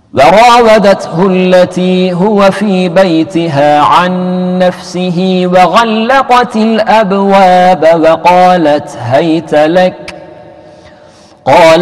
وراودته التي هو في بيتها عن نفسه وغلقت الأبواب وقالت هيت لك قال